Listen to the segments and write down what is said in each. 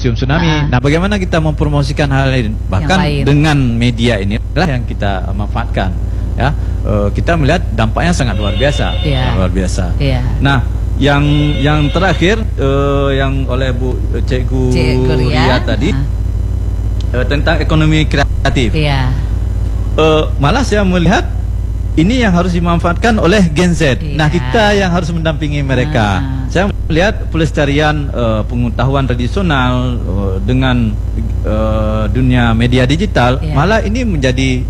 museum tsunami. Nah, bagaimana kita mempromosikan hal lain? Bahkan lain. dengan media inilah yang kita manfaatkan. Ya, kita melihat dampaknya sangat luar biasa. Iya. Luar biasa. Iya. Nah, yang terakhir yang oleh Bu Cikgu Ria tadi tentang ekonomi kreatif. Iya. Malah saya melihat ini yang harus dimanfaatkan oleh Gen Z. Iya. Nah, kita yang harus mendampingi mereka. Saya melihat pelestarian pengetahuan tradisional dengan dunia media digital. Iya. Malah ini menjadi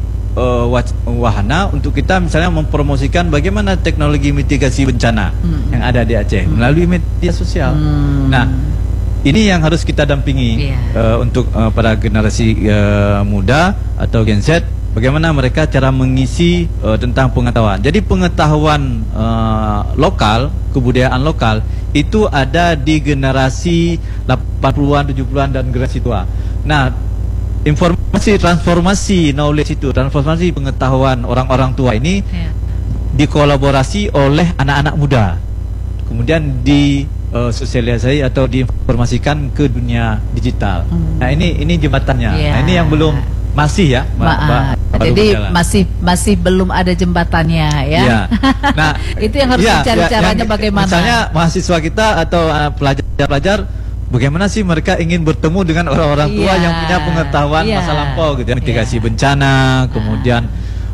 wahana untuk kita misalnya mempromosikan bagaimana teknologi mitigasi bencana yang ada di Aceh melalui media sosial. Nah, ini yang harus kita dampingi untuk para generasi muda atau Gen Z. Bagaimana mereka cara mengisi tentang pengetahuan. Jadi pengetahuan lokal, kebudayaan lokal itu ada di generasi 80-an, 70-an dan generasi tua. Nah, informasi transformasi knowledge itu, transformasi pengetahuan orang-orang tua ini dikolaborasi oleh anak-anak muda. Kemudian sosialisasi atau diinformasikan ke dunia digital. Nah, ini jembatannya. Nah, ini yang belum masih ya, jadi masih belum ada jembatannya ya. Ya. Nah, itu yang harus dicari caranya bagaimana. Misalnya mahasiswa kita atau pelajar-pelajar, bagaimana sih mereka ingin bertemu dengan orang-orang tua yang punya pengetahuan masa lampau gitu ya, mitigasi bencana, kemudian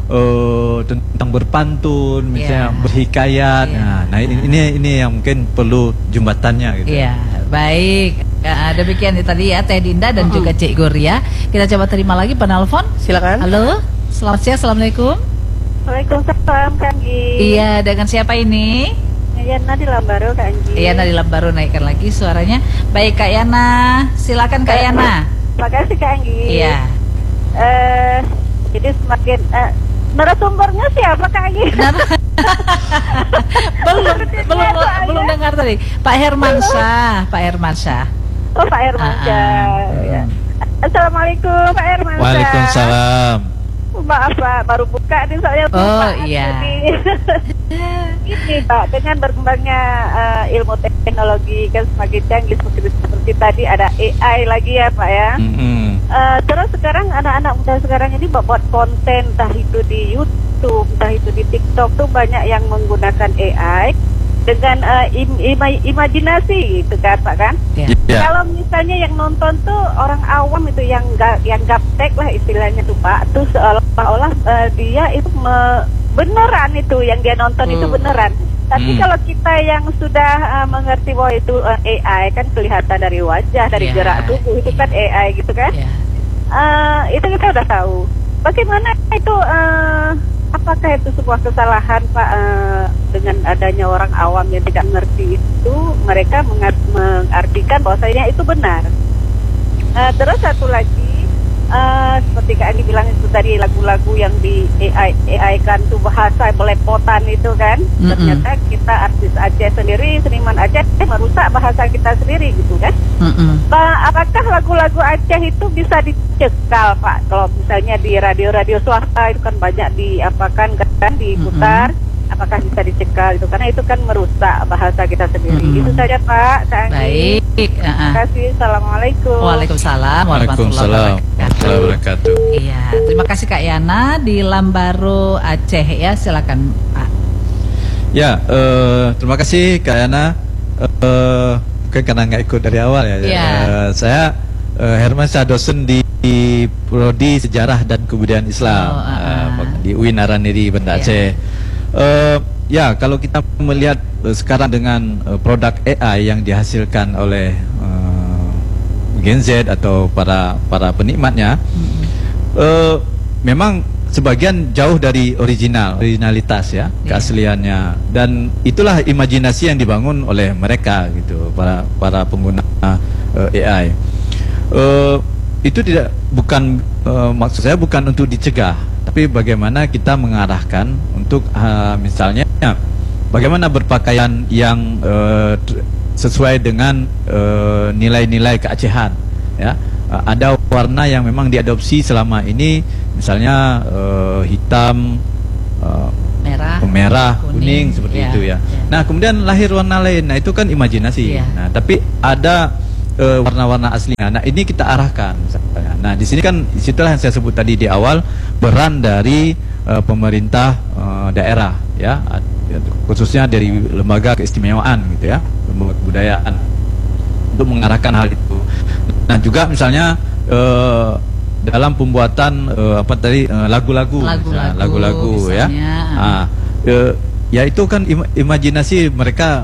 tentang berpantun, misalnya berhikayat. Nah, ini yang mungkin perlu jembatannya gitu. Iya, baik. Demikian tadi ya Teh Dinda dan juga Cikgu Ria. Kita coba terima lagi penelpon. Silakan. Halo, selamat siang, assalamualaikum. Waalaikumsalam Kak Anggi. Iya, dengan siapa ini? Yana di Lambaru Kak Anggi. Yana di Lambaru, naikkan lagi suaranya. Baik Kak Yana, silakan Kak Yana. Makasih Kak Anggi. Iya. Jadi semakin narasumbernya siapa Kak Anggi? belum dengar tadi. Pak Hermansyah. Oh, Pak Hermansyah. Ya. Assalamualaikum Pak Hermansyah. Waalaikumsalam. Maaf Pak, baru buka nih saya. Oh iya. Ini Pak, dengan berkembangnya ilmu teknologi kan semakin canggih seperti tadi ada AI lagi ya Pak ya. Terus sekarang anak-anak muda sekarang ini buat konten, entah itu di YouTube, entah itu di TikTok tuh banyak yang menggunakan AI dengan imajinasi gitu kan Pak kan. Kalau misalnya yang nonton tuh orang awam itu yang gaptek lah istilahnya tuh Pak, tuh seolah-olah dia itu beneran itu yang dia nonton itu beneran. Tapi kalau kita yang sudah mengerti bahwa itu AI kan kelihatan dari wajah, dari gerak tubuh itu kan AI gitu kan. Itu kita udah tahu. Bagaimana itu apakah itu sebuah kesalahan Pak dengan adanya orang awam yang tidak mengerti itu, mereka mengartikan bahwasanya itu benar. Terus satu lagi seperti Kak Andi bilang itu tadi lagu-lagu yang di AI kan tuh bahasa belepotan itu kan. Ternyata kita artis Aceh sendiri, seniman Aceh merusak bahasa kita sendiri gitu kan. Apakah lagu-lagu Aceh itu bisa dicekal Pak? Kalau misalnya di radio-radio swasta itu kan banyak diapakan kan diputar. Apakah bisa dicekal itu karena itu kan merusak bahasa kita sendiri. Itu saja Pak. Baik. Terima kasih. Assalamualaikum. Waalaikumsalam warahmatullahi wabarakatuh. Iya, terima kasih Kak Yana di Lambaru Aceh ya, silakan Pak. Ya, terima kasih Kak Yana. Mungkin karena nggak ikut dari awal ya. Saya Hermansyah, dosen di Prodi Sejarah dan Kebudayaan Islam di UIN Naraniri Banda Aceh. Ya, kalau kita melihat sekarang dengan produk AI yang dihasilkan oleh Gen Z atau para penikmatnya, memang sebagian jauh dari originalitas ya, keasliannya, dan itulah imajinasi yang dibangun oleh mereka gitu, para pengguna AI. Itu bukan maksud saya bukan untuk dicegah, tapi bagaimana kita mengarahkan untuk misalnya bagaimana berpakaian yang sesuai dengan nilai-nilai keacehan ya. Ada warna yang memang diadopsi selama ini, misalnya hitam, merah, kuning seperti itu ya. Nah, kemudian lahir warna lain. Nah, itu kan imajinasi. Nah, tapi ada warna-warna aslinya. Nah, ini kita arahkan misalnya. Nah, di sini kan situlah yang saya sebut tadi di awal, peran dari pemerintah daerah ya, khususnya dari lembaga keistimewaan gitu ya, lembaga kebudayaan untuk mengarahkan hal itu. Nah, juga misalnya dalam pembuatan lagu-lagu ya. Ya itu kan imajinasi mereka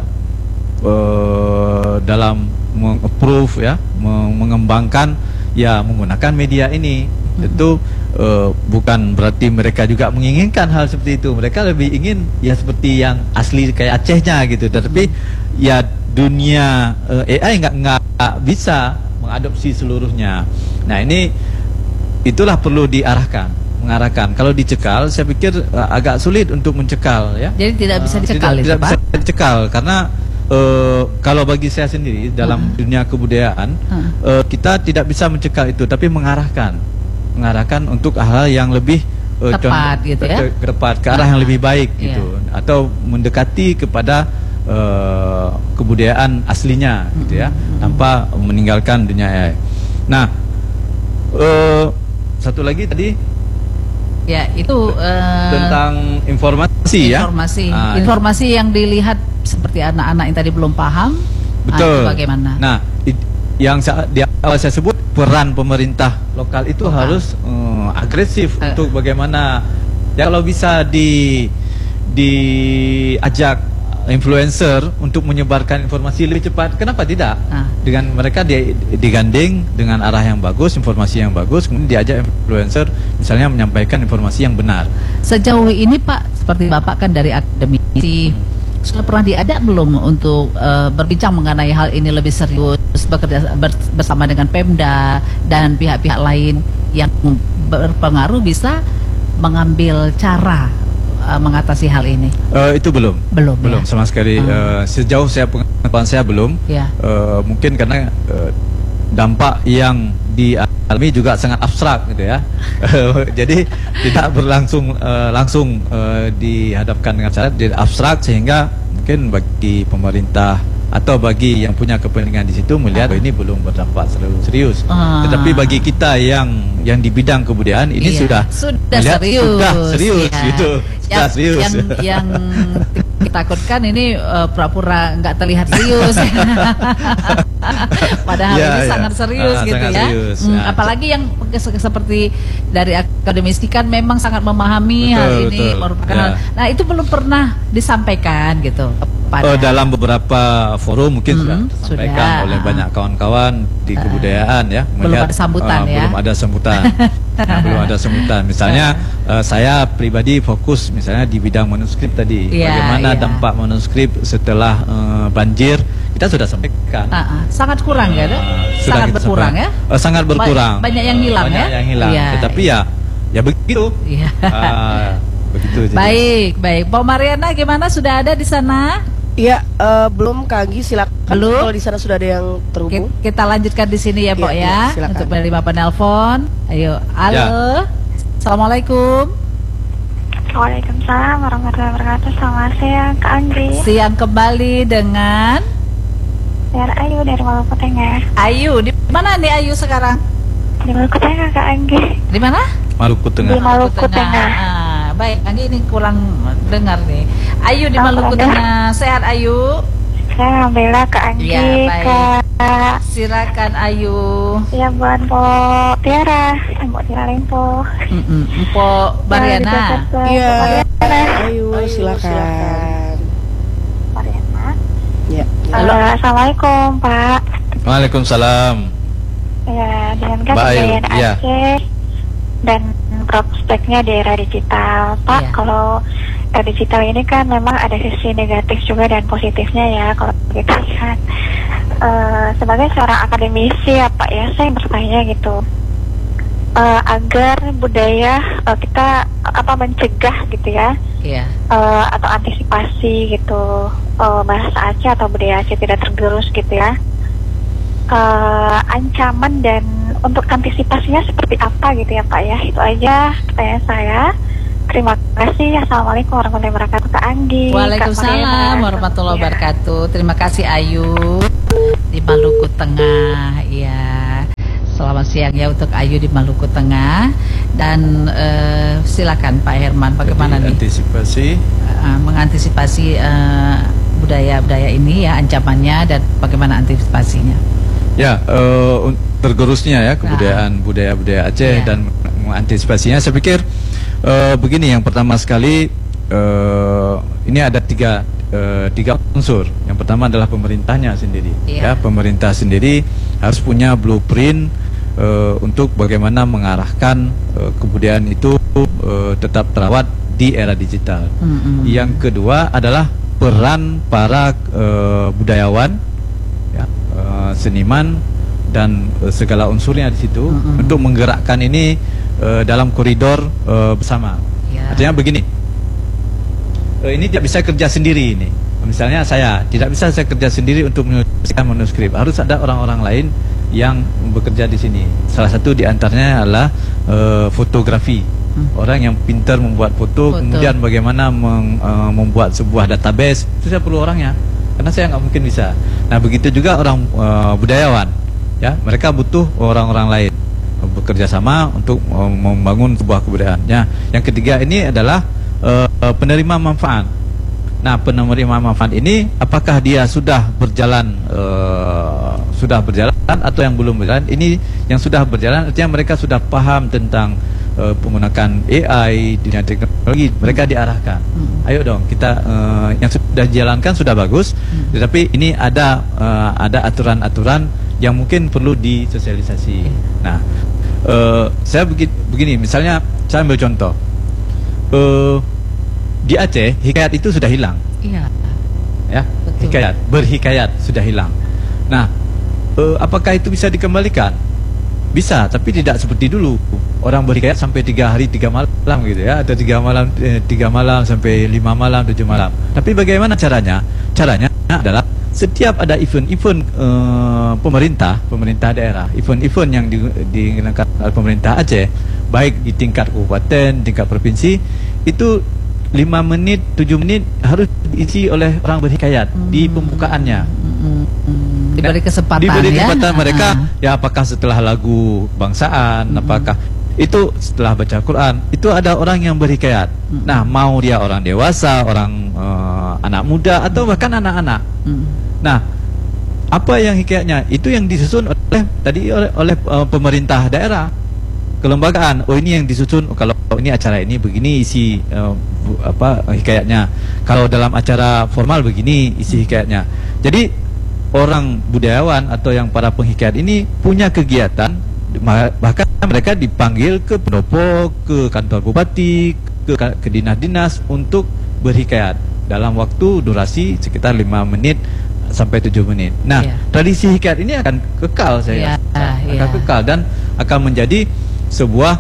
dalam meng-approve ya, mengembangkan ya menggunakan media ini. Tentu bukan berarti mereka juga menginginkan hal seperti itu. Mereka lebih ingin ya seperti yang asli kayak Acehnya gitu. Tapi ya dunia AI nggak bisa mengadopsi seluruhnya. Nah, itulah perlu mengarahkan. Kalau dicekal, saya pikir agak sulit untuk mencekal ya. Jadi tidak bisa dicekal tidak bisa dicekal karena kalau bagi saya sendiri dalam dunia kebudayaan kita tidak bisa mencekal itu, tapi mengarahkan untuk hal yang lebih tepat gitu ya, ke arah yang lebih baik gitu, atau mendekati kepada kebudayaan aslinya gitu ya, tanpa meninggalkan dunia AI. Nah, satu lagi tadi ya itu tentang informasi ya. Informasi yang dilihat seperti anak-anak yang tadi belum paham. Betul. Itu bagaimana? Nah, yang di awal saya sebut peran pemerintah lokal itu harus agresif untuk bagaimana ya, kalau bisa diajak influencer untuk menyebarkan informasi lebih cepat, kenapa tidak? Dengan mereka digandeng dengan arah yang bagus, informasi yang bagus, kemudian diajak influencer misalnya menyampaikan informasi yang benar. Sejauh ini Pak, seperti Bapak kan dari akademisi, sudah pernah diajak belum untuk berbincang mengenai hal ini lebih serius, bekerja bersama dengan Pemda dan pihak-pihak lain yang berpengaruh bisa mengambil cara mengatasi hal ini? Itu belum ya? Sama sekali. Sejauh pengetahuan saya belum. Mungkin karena dampak yang dialami juga sangat abstrak gitu ya. Jadi tidak berlangsung langsung dihadapkan dengan cara jadi abstrak, sehingga mungkin bagi pemerintah atau bagi yang punya kepentingan di situ melihat ini belum berdampak serius. Tetapi bagi kita yang di bidang kebudayaan ini sudah serius ya. Gitu. Yang ditakutkan ini pura-pura nggak terlihat serius. Padahal ini sangat serius gitu sangat ya. Serius. Apalagi yang seperti dari akademisi kan memang sangat memahami hal ini merupakan hal. Nah, itu belum pernah disampaikan gitu. Dalam beberapa forum mungkin sudah disampaikan oleh banyak kawan-kawan di kebudayaan ya. Belum ada sambutan ya. Belum ada sambutan. Misalnya saya pribadi fokus misalnya di bidang manuskrip tadi. Bagaimana dampak manuskrip setelah banjir, kita sudah sampaikan. Sangat kurang ya, sangat berkurang ya. Sangat berkurang. Banyak yang hilang ya. Tetapi ya begitu. Begitu. Baik. Pak Mariana gimana, sudah ada di sana? Iya, belum Kak Anggi, silakan. Belum. Kalau di sana sudah ada yang terhubung. Kita lanjutkan di sini ya, Pok ya. Untuk menerima penelpon. Ayo, halo. Assalamualaikum. Waalaikumsalam warahmatullahi wabarakatuh. Selamat siang Kak Anggi. Siang kembali dengan Ayu dari Maluku Tengah. Ayu, di mana nih Ayu sekarang? Di Maluku Tengah Kak Anggi. Di mana? Maluku Tengah. Di Maluku Tengah. Baik, Anggi ini kurang dengar nih. Ayu di Maluku Tengah, sehat Ayu? Saya alhamdulillah Kak Anggi. Ya, baik. Kak. Silakan Ayu. Ya, buat Mpok Tiara, Mpok Tiara Limpo. Mpok Mariana. Iya. Ayu, silakan. Mariana. Ya. Halo. Assalamualaikum Pak. Waalaikumsalam. Ya, dengan kebudayaan Aceh dan prospeknya di era digital, Pak. Kalau era digital ini kan memang ada sisi negatif juga dan positifnya ya. Kalau kita lihat sebagai seorang akademisi ya Pak ya, saya bertanya gitu, agar budaya kita mencegah gitu ya, atau antisipasi gitu, bahasa Aceh atau budaya Aceh tidak tergerus gitu ya. Ancaman dan untuk antisipasinya seperti apa gitu ya Pak ya. Itu aja pertanyaan saya. Terima kasih. Assalamualaikum warahmatullahi wabarakatuh Kak Anggi. Waalaikumsalam warahmatullahi wabarakatuh. Terima kasih Ayu. di Maluku Tengah. Ya, selamat siang ya untuk Ayu di Maluku Tengah. Dan silakan Pak Herman, bagaimana nih mengantisipasi budaya-budaya ini ya, ancamannya dan bagaimana antisipasinya? Ya, tergerusnya ya kebudayaan budaya Aceh dan mengantisipasinya. Saya pikir begini, yang pertama sekali ini ada tiga unsur. Yang pertama adalah pemerintahnya sendiri. Ya, pemerintah sendiri harus punya blueprint untuk bagaimana mengarahkan kebudayaan itu tetap terawat di era digital. Yang kedua adalah peran para budayawan, ya, seniman dan segala unsurnya di situ untuk menggerakkan ini dalam koridor bersama. Artinya begini, ini tidak bisa kerja sendiri ini. Misalnya saya tidak bisa saya kerja sendiri untuk menuliskan manuskrip. Harus ada orang-orang lain yang bekerja di sini. Salah satu di antaranya adalah fotografi. Orang yang pintar membuat foto, kemudian bagaimana membuat sebuah database, itu saya perlu orangnya. Karena saya nggak mungkin bisa. Nah, begitu juga orang budayawan, ya, mereka butuh orang-orang lain bekerja sama untuk membangun sebuah kebudayaan. Ya, yang ketiga ini adalah penerima manfaat. Nah, penerima manfaat ini apakah dia sudah berjalan atau yang belum berjalan? Ini yang sudah berjalan artinya mereka sudah paham tentang penggunaan AI, dunia teknologi, mereka diarahkan. Ayo dong kita yang sudah dijalankan sudah bagus, tetapi ini ada aturan-aturan yang mungkin perlu disosialisasi. Nah, saya begini, misalnya saya ambil contoh. Di Aceh hikayat itu sudah hilang. Iya. Ya, berhikayat sudah hilang. Nah, apakah itu bisa dikembalikan? Bisa, tapi tidak seperti dulu. Orang berhikayat sampai 3 hari 3 malam gitu ya, atau 3 malam sampai 5 malam 7 malam. Tapi bagaimana caranya? Caranya adalah setiap ada event-event pemerintah daerah, event-event yang digunakan oleh pemerintah Aceh, baik di tingkat kabupaten, tingkat provinsi, itu 5 menit, 7 menit harus diisi oleh orang berhikayat di pembukaannya. Diberi kesempatan, mereka, ya, apakah setelah lagu bangsaan, apakah itu setelah baca Quran, itu ada orang yang berhikayat. Nah, mau dia orang dewasa, orang anak muda, atau bahkan anak-anak. Nah, apa yang hikayatnya? Itu yang disusun oleh pemerintah daerah, kelembagaan. Oh, ini yang disusun. Kalau ini acara ini begini isi hikayatnya. Kalau dalam acara formal begini isi hikayatnya. Jadi orang budayawan atau yang para penghikayat ini punya kegiatan, bahkan mereka dipanggil ke pendopo, ke kantor bupati, ke dinas-dinas untuk berhikayat dalam waktu durasi sekitar 5 menit sampai 7 menit. Nah, tradisi hikayat ini akan kekal, akan kekal dan akan menjadi sebuah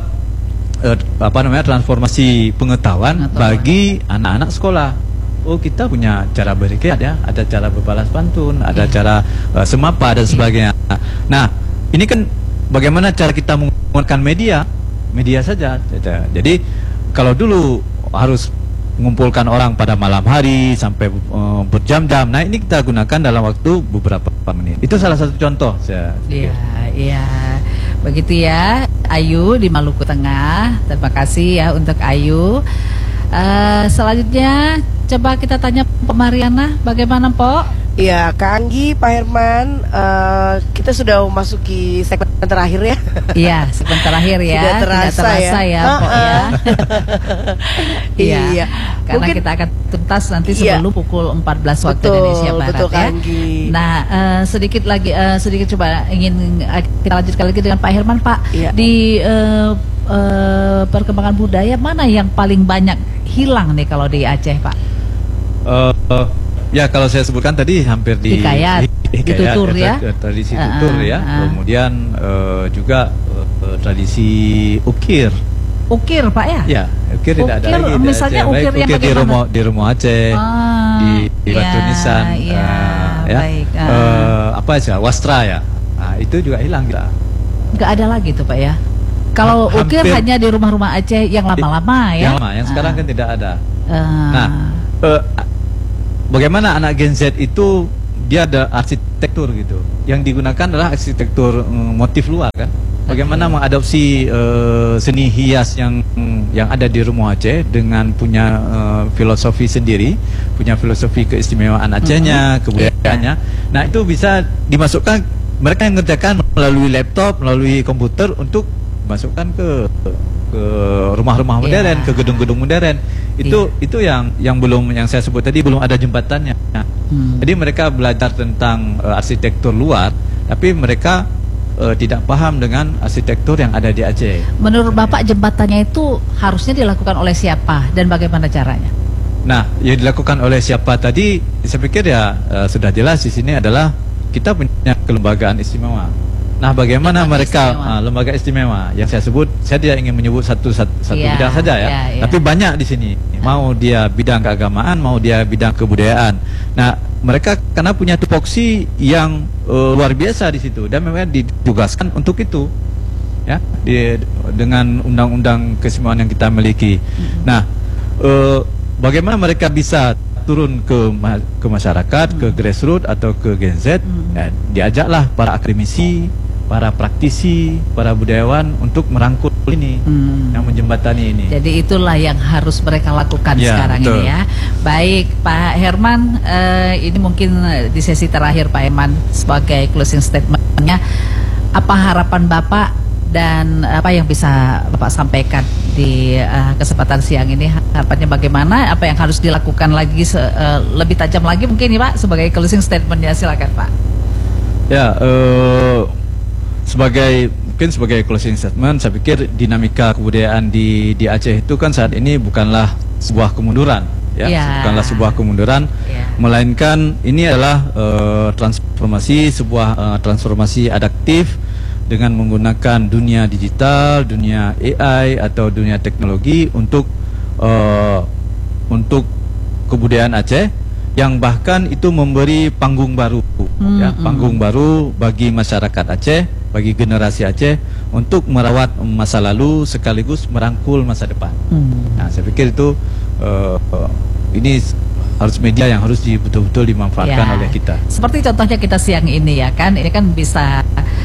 transformasi pengetahuan bagi anak-anak sekolah. Oh, kita punya cara berhikayat ya, ada cara berbalas pantun, ada cara semapa dan sebagainya. Nah, ini kan bagaimana cara kita menggunakan media saja. Jadi kalau dulu harus mengumpulkan orang pada malam hari sampai berjam-jam, nah ini kita gunakan dalam waktu beberapa menit. Itu salah satu contoh. Iya. Begitu ya, Ayu di Maluku Tengah. Terima kasih ya untuk Ayu. Selanjutnya coba kita tanya Pak Mariana, bagaimana Pak? Ya, Kak Anggi, Pak Herman, kita sudah memasuki segmen terakhir ya. Iya, segmen terakhir ya. Tidak terasa ya Pak ya. Iya. Karena mungkin kita akan tuntas nanti sebelum pukul 14 waktu Indonesia Barat. Betul, Kak Anggi. Nah, sedikit coba ingin kita lanjutkan lagi dengan Pak Herman, Pak. Di perkembangan budaya mana yang paling banyak hilang nih kalau di Aceh, Pak? Ya, kalau saya sebutkan tadi hampir di hikayat, tutur ya, tradisi tutur ya, kemudian juga tradisi ukir. Ukir, Pak ya? Ya, ukir tidak ada lagi. Misalnya ukir yang bagaimana? Di Romo Aceh, di Batu Nisan, apa aja, wastra ya. Nah, itu juga hilang kita. Nggak ada lagi tuh, Pak ya. Kalau ukir hanya di rumah-rumah Aceh yang lama-lama ya. Yang sekarang kan tidak ada. Nah, bagaimana anak Gen Z itu dia ada arsitektur gitu. Yang digunakan adalah arsitektur motif luar kan. Bagaimana mengadopsi seni hias yang ada di Rumah Aceh dengan punya filosofi sendiri, punya filosofi keistimewaan Acehnya, kebudayaannya. Nah, itu bisa dimasukkan, mereka yang mengerjakan melalui laptop, melalui komputer untuk masukkan ke rumah-rumah modern, ke gedung-gedung modern. Itu yang belum, yang saya sebut tadi, belum ada jembatannya. Jadi mereka belajar tentang arsitektur luar, tapi mereka tidak paham dengan arsitektur yang ada di Aceh. Menurut Bapak, jembatannya itu harusnya dilakukan oleh siapa dan bagaimana caranya? Nah, yang dilakukan oleh siapa tadi, saya pikir ya sudah jelas di sini adalah kita punya kelembagaan istimewa. Nah, bagaimana mereka lembaga istimewa yang saya sebut, saya tidak ingin menyebut satu bidang saja ya, tapi banyak di sini. Mau dia bidang keagamaan, mau dia bidang kebudayaan. Nah, mereka karena punya tupoksi yang luar biasa di situ dan memang ditugaskan untuk itu, ya, dengan undang-undang keistimewaan yang kita miliki. Nah, bagaimana mereka bisa turun ke masyarakat, ke grassroots atau ke Gen Z, ya, diajaklah para akademisi, para praktisi, para budayawan untuk merangkul ini, yang menjembatani ini. Jadi itulah yang harus mereka lakukan sekarang betul. ini ya. Baik, Pak Herman, ini mungkin di sesi terakhir Pak Herman sebagai closing statement-nya, apa harapan Bapak dan apa yang bisa Bapak sampaikan di kesempatan siang ini? Harapannya bagaimana? Apa yang harus dilakukan lagi lebih tajam lagi mungkin ya Pak sebagai closing statement-nya, silakan Pak. Ya, sebagai closing statement, saya pikir dinamika kebudayaan di Aceh itu kan saat ini bukanlah sebuah kemunduran, bukanlah sebuah kemunduran, melainkan ini adalah sebuah transformasi adaptif dengan menggunakan dunia digital, dunia AI atau dunia teknologi untuk kebudayaan Aceh, yang bahkan itu memberi panggung baru, panggung baru bagi masyarakat Aceh, bagi generasi Aceh untuk merawat masa lalu sekaligus merangkul masa depan. Nah, saya pikir itu ini harus media yang harus betul-betul dimanfaatkan oleh kita. Seperti contohnya kita siang ini ya kan, ini kan bisa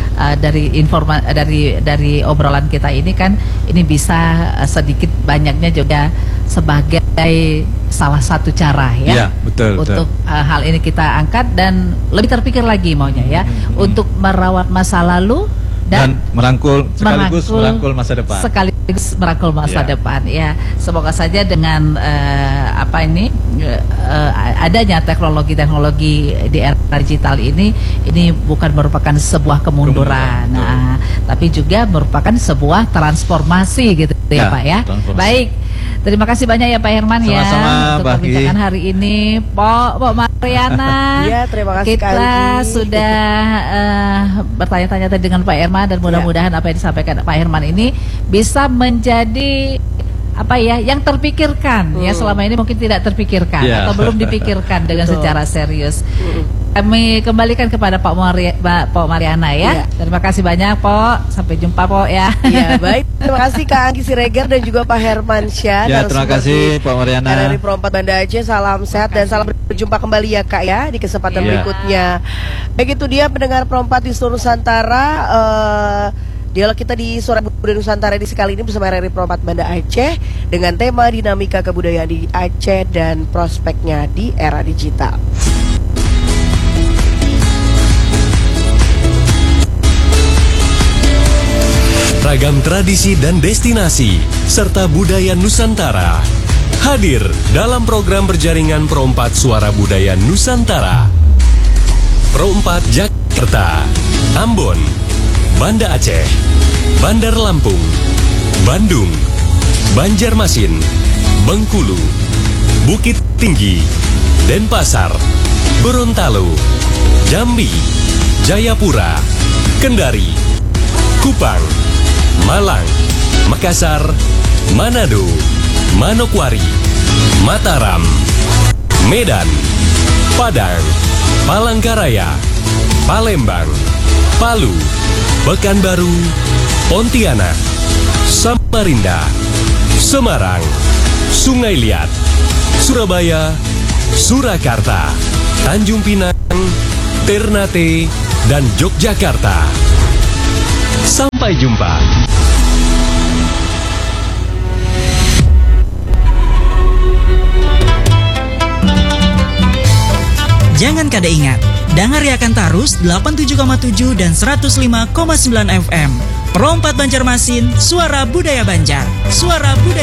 dari obrolan kita ini kan, ini bisa sedikit banyaknya juga sebagai salah satu cara ya, betul, untuk hal ini kita angkat dan lebih terpikir lagi maunya ya, untuk merawat masa lalu dan merangkul masa depan. Sekaligus merangkul masa depan ya. Semoga saja dengan adanya teknologi di era digital ini bukan merupakan sebuah kemunduran. Nah, tapi juga merupakan sebuah transformasi gitu ya Pak ya. Baik. Terima kasih banyak ya Pak Herman ya untuk perbincangan hari ini. Pok Mariana. Iya, terima kasih kita sudah bertanya-tanya tadi dengan Pak Herman dan mudah-mudahan apa yang disampaikan Pak Herman ini bisa menjadi yang terpikirkan ya, selama ini mungkin tidak terpikirkan atau belum dipikirkan dengan secara serius. Kami kembalikan kepada Pak Mariana ya. Terima kasih banyak Pak. Sampai jumpa Pak ya. Iya, baik. Terima kasih Kak Anggi Siregar dan juga Pak Herman Syah. Ya, terima kasih Pak Mariana. Dari Pro4 Banda Aceh, salam sehat dan salam berjumpa kembali ya Kak ya di kesempatan berikutnya. Baik, itu dia pendengar Pro4 di seluruh Nusantara. Dialog kita di Suara Budaya Nusantara di sekali ini bersama RRI Pro4 Banda Aceh dengan tema dinamika kebudayaan di Aceh dan prospeknya di era digital. Ragam tradisi dan destinasi serta budaya Nusantara hadir dalam program berjaringan Pro4 Suara Budaya Nusantara. Pro4 Jakarta, Ambon, Banda Aceh, Bandar Lampung, Bandung, Banjarmasin, Bengkulu, Bukit Tinggi, Denpasar, Gorontalo, Jambi, Jayapura, Kendari, Kupang, Malang, Makassar, Manado, Manokwari, Mataram, Medan, Padang, Palangkaraya, Palembang, Palu, Pekanbaru, Pontianak, Samarinda, Semarang, Sungai Liat, Surabaya, Surakarta, Tanjung Pinang, Ternate, dan Yogyakarta. Sampai jumpa. Jangan kada ingat, dengarkan terus 87,7 dan 105,9 FM. Perompat Banjarmasin, suara budaya Banjar. Suara budaya